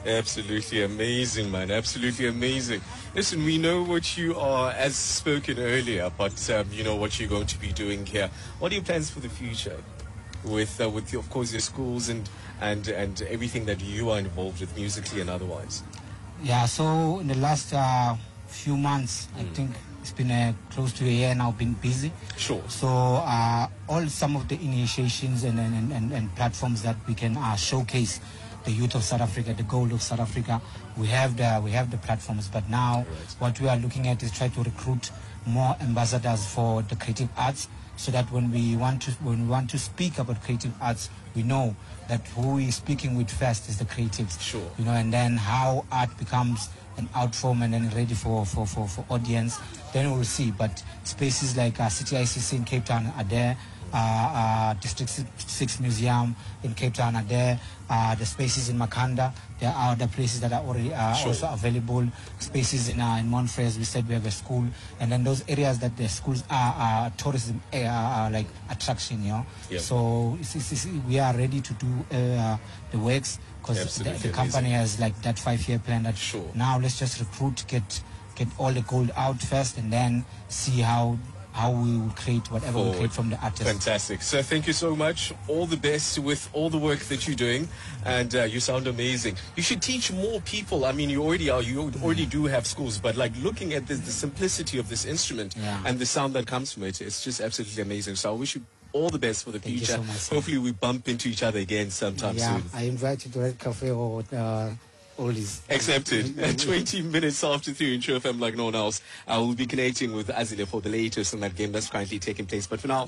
Absolutely amazing, man. Absolutely amazing. Listen, we know what you are, as spoken earlier, but you know what you're going to be doing here. What are your plans for the future with of course, your schools and everything that you are involved with musically and otherwise? Yeah, so in the last few months, I think it's been close to a year now, been busy. Sure. So some of the initiations and platforms that we can showcase the youth of South Africa, the gold of South Africa, we have the platforms. But now what we are looking at is try to recruit more ambassadors for the creative arts, so that when we want to speak about creative arts, we know that who we're speaking with first is the creatives. Sure. You know, and then how art becomes an art form and then ready for audience, then we'll see. But spaces like City ICC in Cape Town are there. District 6 Museum in Cape Town are there. The spaces in Makanda, there are other places that are already also available. Spaces in Montfrey, as we said, we have a school, and then those areas that the schools are tourism like attraction, you know. Yep. So we are ready to do the works, because the company has like that 5-year plan. That now let's just recruit, get all the gold out first, and then see how we will create whatever we create from the artists. Fantastic. So thank you so much. All the best with all the work that you're doing, and you sound amazing. You should teach more people. I mean, you already are. You already do have schools, but like looking at the simplicity of this instrument and the sound that comes from it, it's just absolutely amazing. So I wish you all the best for the future. You so much, hopefully we bump into each other again sometime soon. I invite you to Red Cafe or all these. Accepted. At 20 minutes after 3 in True FM like no one else, I will be connecting with Azile for the latest on that game that's currently taking place. But for now,